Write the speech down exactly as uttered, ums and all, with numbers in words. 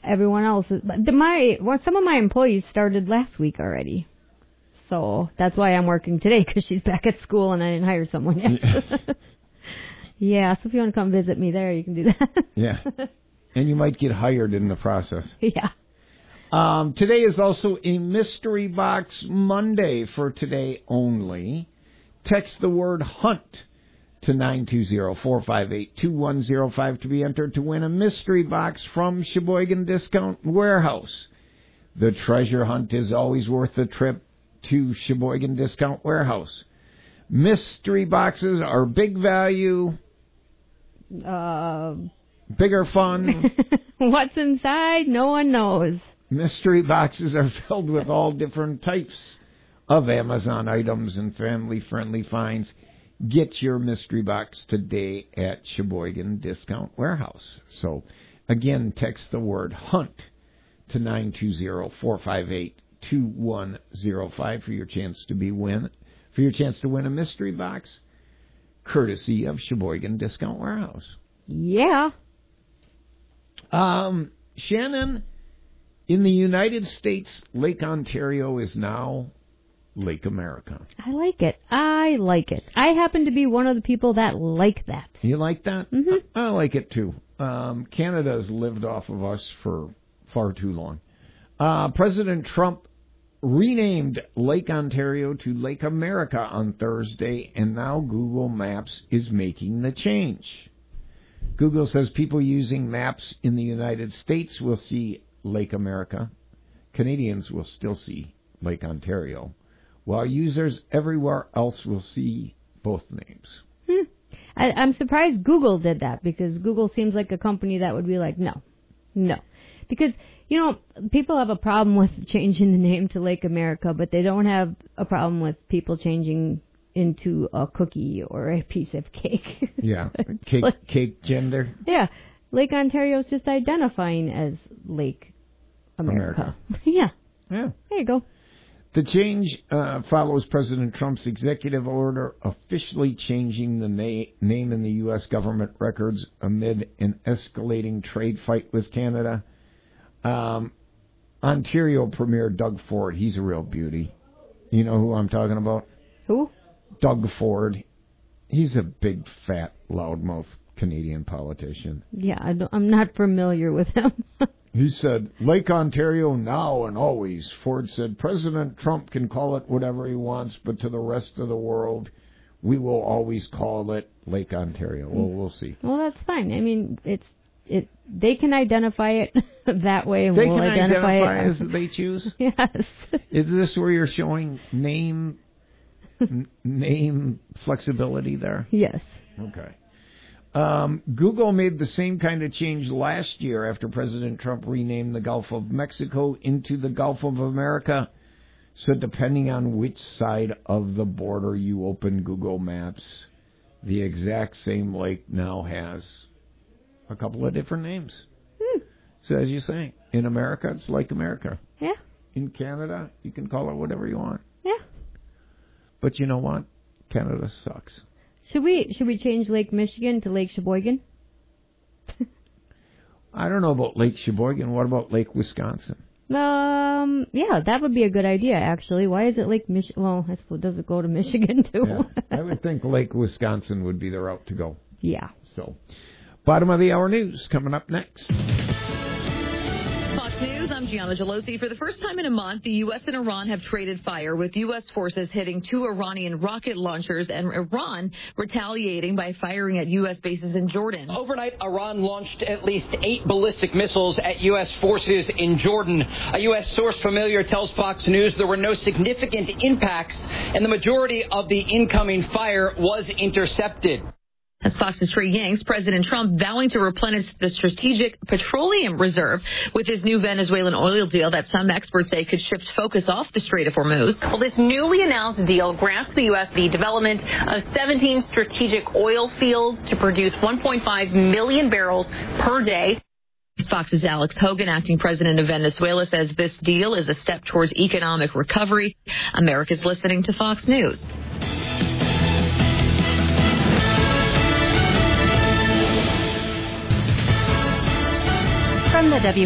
everyone else is. But the, my well, some of my employees started last week already, so that's why I'm working today because she's back at school and I didn't hire someone yet. Yeah, so if you want to come visit me there, you can do that. Yeah, and you might get hired in the process. Yeah. Um, today is also a Mystery Box Monday for today only. Text the word HUNT to nine two zero, four five eight, two one zero five to be entered to win a mystery box from Sheboygan Discount Warehouse. The treasure hunt is always worth the trip to Sheboygan Discount Warehouse. Mystery boxes are big value, Uh, bigger fun. What's inside? No one knows. Mystery boxes are filled with all different types of Amazon items and family-friendly finds. Get your mystery box today at Sheboygan Discount Warehouse. So, again, text the word HUNT to nine two zero, four five eight, two one zero five for your chance to be win for your chance to win a mystery box, courtesy of Sheboygan Discount Warehouse. Yeah. Um, Shannon, in the United States, Lake Ontario is now Lake America. I like it. I like it. I happen to be one of the people that like that. You like that? Mm-hmm. I like it too. Um, Canada has lived off of us for far too long. Uh, President Trump renamed Lake Ontario to Lake America on Thursday, and now Google Maps is making the change. Google says people using maps in the United States will see Lake America. Canadians will still see Lake Ontario, while users everywhere else will see both names. Hmm. I, I'm surprised Google did that, because Google seems like a company that would be like, no, no. Because, you know, people have a problem with changing the name to Lake America, but they don't have a problem with people changing into a cookie or a piece of cake. Yeah, cake, like, cake gender. Yeah, Lake Ontario is just identifying as Lake America. America. Yeah. Yeah. There you go. The change uh, follows President Trump's executive order officially changing the na- name in the U S government records amid an escalating trade fight with Canada. Um, Ontario Premier Doug Ford, he's a real beauty. You know who I'm talking about? Who? Doug Ford. He's a big, fat, loudmouth Canadian politician. Yeah, I don't, I'm not familiar with him. He said, Lake Ontario now and always. Ford said, President Trump can call it whatever he wants, but to the rest of the world, we will always call it Lake Ontario. Well, we'll see. Well, that's fine. I mean, it's it. They can identify it that way, and they we'll can identify, identify it as they choose? Yes. Is this where you're showing name n- name flexibility there? Yes. Okay. Um, Google made the same kind of change last year after President Trump renamed the Gulf of Mexico into the Gulf of America. So depending on which side of the border you open Google Maps, the exact same lake now has a couple of different names. Hmm. So as you say, in America, it's Lake America. Yeah. In Canada, you can call it whatever you want. Yeah. But you know what? Canada sucks. Should we should we change Lake Michigan to Lake Sheboygan? I don't know about Lake Sheboygan. What about Lake Wisconsin? Um, yeah, that would be a good idea, actually. Why is it Lake Mich? Well, I suppose, does it go to Michigan, too? Yeah, I would think Lake Wisconsin would be the route to go. Yeah. So, bottom of the hour news coming up next. Fox News, I'm Gianna Gelosi. For the first time in a month, the U S and Iran have traded fire, with U S forces hitting two Iranian rocket launchers and Iran retaliating by firing at U S bases in Jordan. Overnight, Iran launched at least eight ballistic missiles at U S forces in Jordan. A U S source familiar tells Fox News there were no significant impacts, and the majority of the incoming fire was intercepted. That's Fox's Trey Yanks. President Trump vowing to replenish the strategic petroleum reserve with his new Venezuelan oil deal that some experts say could shift focus off the Strait of Hormuz. Well, this newly announced deal grants the U S the development of seventeen strategic oil fields to produce one point five million barrels per day. Fox's Alex Hogan, acting president of Venezuela, says this deal is a step towards economic recovery. America's listening to Fox News. From the W